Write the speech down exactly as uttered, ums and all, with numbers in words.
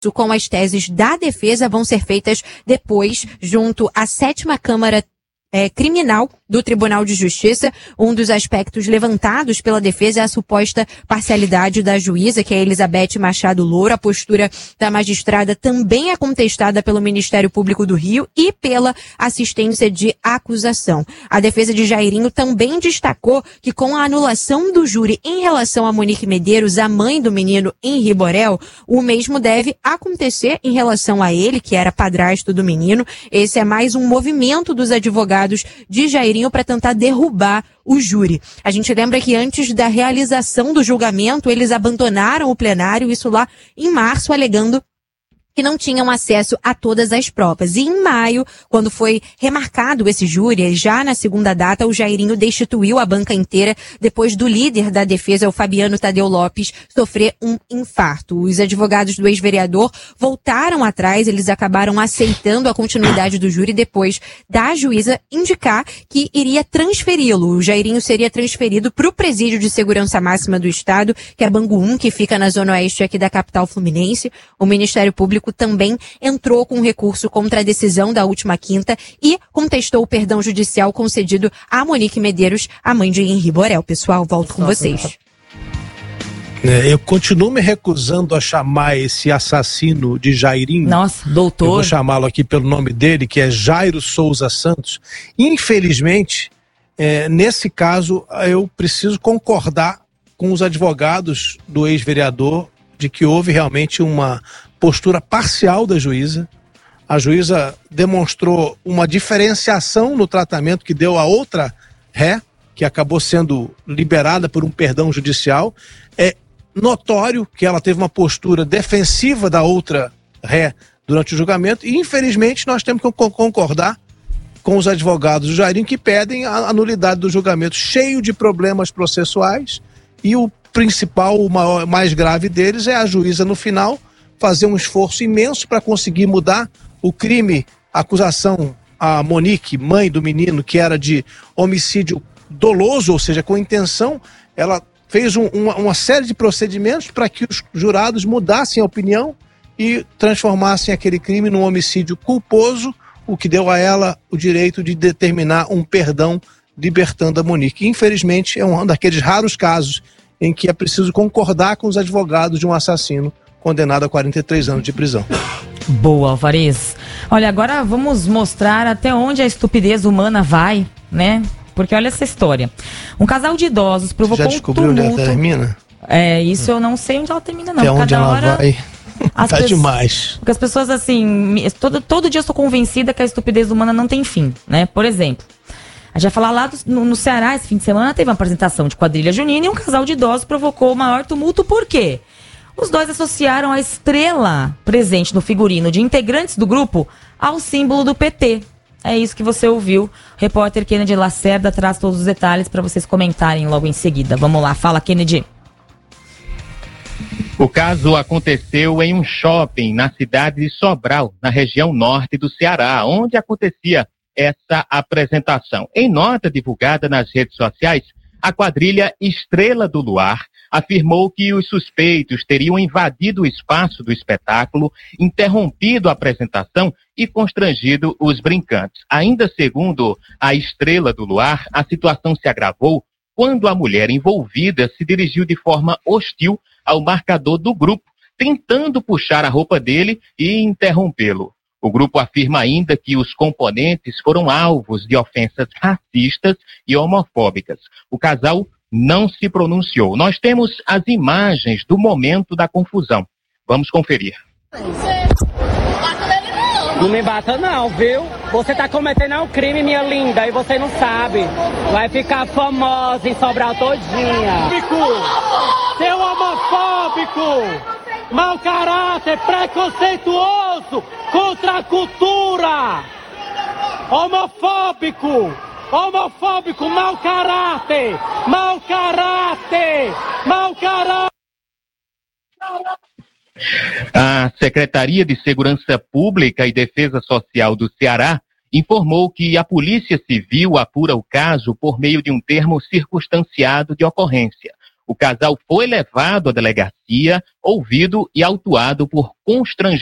com as teses da defesa vão ser feitas depois, junto à sétima Câmara É, criminal do Tribunal de Justiça. Um dos aspectos levantados pela defesa é a suposta parcialidade da juíza, que é Elizabeth Machado Louro. A postura da magistrada também é contestada pelo Ministério Público do Rio e pela assistência de acusação. A defesa de Jairinho também destacou que com a anulação do júri em relação a Monique Medeiros, a mãe do menino Henri Borel, o mesmo deve acontecer em relação a ele, que era padrasto do menino. Esse é mais um movimento dos advogados de Jairinho para tentar derrubar o júri. A gente lembra que antes da realização do julgamento, eles abandonaram o plenário, isso lá em março, alegando que não tinham acesso a todas as provas. E em maio, quando foi remarcado esse júri, já na segunda data, o Jairinho destituiu a banca inteira depois do líder da defesa, o Fabiano Tadeu Lopes, sofrer um infarto. Os advogados do ex-vereador voltaram atrás, eles acabaram aceitando a continuidade do júri depois da juíza indicar que iria transferi-lo. O Jairinho seria transferido para o presídio de segurança máxima do estado, que é Bangu um, que fica na zona oeste aqui da capital fluminense. O Ministério Público também entrou com recurso contra a decisão da última quinta e contestou o perdão judicial concedido a Monique Medeiros, a mãe de Henri Borel. Pessoal, volto com vocês. É, eu continuo me recusando a chamar esse assassino de Jairinho. Nossa, doutor. Eu vou chamá-lo aqui pelo nome dele, que é Jairo Souza Santos. Infelizmente, é, nesse caso, eu preciso concordar com os advogados do ex-vereador de que houve realmente uma postura parcial da juíza. A juíza demonstrou uma diferenciação no tratamento que deu a outra ré, que acabou sendo liberada por um perdão judicial. É notório que ela teve uma postura defensiva da outra ré durante o julgamento e, infelizmente, nós temos que concordar com os advogados do Jairinho que pedem a nulidade do julgamento, cheio de problemas processuais, e o principal, o maior, mais grave deles é a juíza, no final, fazer um esforço imenso para conseguir mudar o crime, a acusação a Monique, mãe do menino, que era de homicídio doloso, ou seja, com intenção. Ela fez um, uma, uma série de procedimentos para que os jurados mudassem a opinião e transformassem aquele crime num homicídio culposo, o que deu a ela o direito de determinar um perdão libertando a Monique. Infelizmente, é um daqueles raros casos em que é preciso concordar com os advogados de um assassino condenado a quarenta e três anos de prisão. Boa, Alvarez. Olha, agora vamos mostrar até onde a estupidez humana vai, né? Porque olha essa história. Um casal de idosos provocou um tumulto. Já descobriu onde ela termina? É, isso eu não sei onde ela termina, não. Até onde ela hora... vai... Tá pe... demais. Porque as pessoas, assim, todo, todo dia eu sou convencida que a estupidez humana não tem fim, né? Por exemplo, a gente vai falar lá do, no, no Ceará, esse fim de semana, teve uma apresentação de quadrilha junina e um casal de idosos provocou o maior tumulto. Por quê? Os dois associaram a estrela presente no figurino de integrantes do grupo ao símbolo do P T. É isso que você ouviu. O repórter Kennedy Lacerda traz todos os detalhes para vocês comentarem logo em seguida. Vamos lá, fala, Kennedy. O caso aconteceu em um shopping na cidade de Sobral, na região norte do Ceará, onde acontecia essa apresentação. Em nota divulgada nas redes sociais, a quadrilha Estrela do Luar afirmou que os suspeitos teriam invadido o espaço do espetáculo, interrompido a apresentação e constrangido os brincantes. Ainda segundo a Estrela do Luar, a situação se agravou quando a mulher envolvida se dirigiu de forma hostil ao marcador do grupo, tentando puxar a roupa dele e interrompê-lo. O grupo afirma ainda que os componentes foram alvos de ofensas racistas e homofóbicas. O casal não se pronunciou. Nós temos as imagens do momento da confusão. Vamos conferir. Não me bata não, viu? Você tá cometendo um crime, minha linda, e você não sabe. Vai ficar famosa em Sobral todinha. Seu homofóbico! Mau caráter, preconceituoso contra a cultura! Homofóbico! Homofóbico, mau caráter! Mau caráter! Mau caráter! A Secretaria de Segurança Pública e Defesa Social do Ceará informou que a Polícia Civil apura o caso por meio de um termo circunstanciado de ocorrência. O casal foi levado à delegacia, ouvido e autuado por constrangimento.